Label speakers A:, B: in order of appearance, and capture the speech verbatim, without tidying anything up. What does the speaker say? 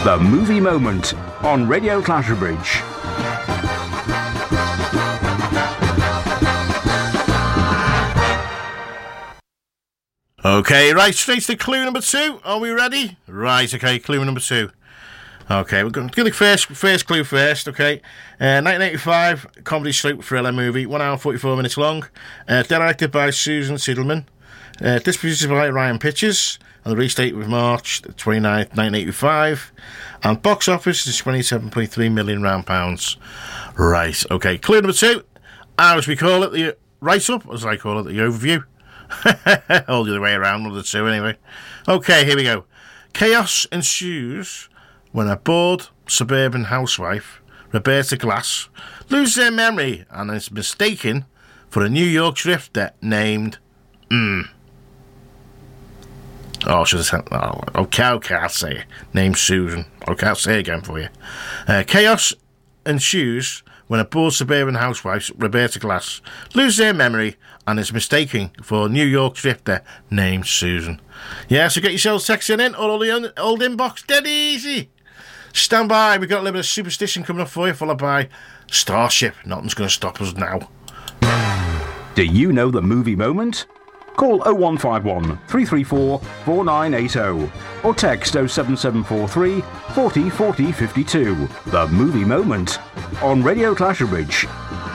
A: The Movie Moment on Radio Clatterbridge.
B: Okay, right, straight to clue number two. Are we ready? Right, okay, clue number two. Okay, we're going to do the first, first clue first, okay. Uh, nineteen eighty-five, comedy slope thriller movie, one hour forty-four minutes long. Uh, directed by Susan Siedelman. Uh, distributed by Ryan Pictures. And the release date was March twenty-ninth, nineteen eighty-five. And box office is twenty-seven point three million round pounds. Right, okay, clue number two. As we call it, the write-up, as I call it, the overview. All the other way around, one of the two anyway. Okay, here we go. Chaos ensues when a bored suburban housewife, Roberta Glass, loses her memory and is mistaken for a New York drifter named... Mm. Oh, should I say... Oh, okay, okay, I'll say it. Named Susan. Okay, I'll say it again for you. Uh, chaos ensues when a bored suburban housewife, Roberta Glass, loses her memory and is mistaken for a New York drifter named Susan. Yeah, so get yourselves texting in, or all the old inbox, dead easy. Stand by, we've got a little bit of superstition coming up for you, followed by Starship. Nothing's going to stop us now.
A: Do you know the Movie Moment? Call oh one five one, three three four, four nine eight oh or text oh seven seven four three, four oh four oh five two. The Movie Moment on Radio Clatterbridge.